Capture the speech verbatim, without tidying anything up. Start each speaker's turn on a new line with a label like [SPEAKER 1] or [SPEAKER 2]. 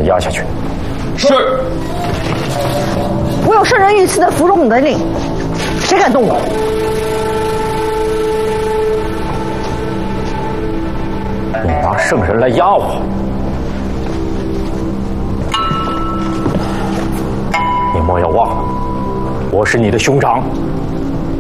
[SPEAKER 1] 压下去。
[SPEAKER 2] 是。
[SPEAKER 3] 我有圣人御赐的芙蓉本领，谁敢动我？
[SPEAKER 1] 你拿圣人来压我，你莫要忘了，我是你的兄长。